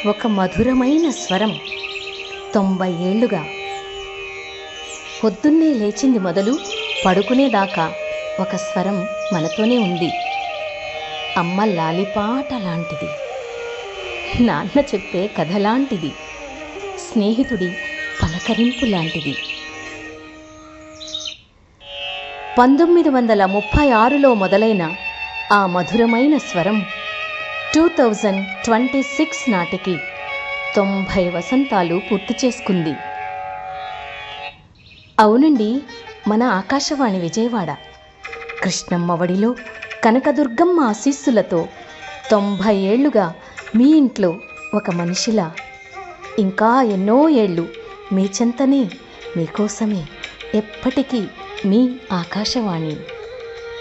ఒక మధురమైన స్వరం 90 ఏళ్లుగా. పొద్దున్నే లేచింది మొదలు పడుకునేదాకా ఒక స్వరం మనతోనే ఉంది. అమ్మ లాలిపాట లాంటిది, నాన్న చెప్పే కథ లాంటిది, స్నేహితుడి పలకరింపు లాంటిది. 1936లో మొదలైన ఆ మధురమైన స్వరం 2026 నాటికి 90 వసంతాలు పూర్తి చేసుకుంది. అవునండి, మన ఆకాశవాణి విజయవాడ కృష్ణమ్మ వడిలో కనకదుర్గమ్మ ఆశీస్సులతో 90 ఏళ్లుగా మీ ఇంట్లో ఒక మనిషిలా, ఇంకా ఎన్నో ఏళ్ళు మీ చెంతనే, మీకోసమే, ఎప్పటికీ మీ ఆకాశవాణి.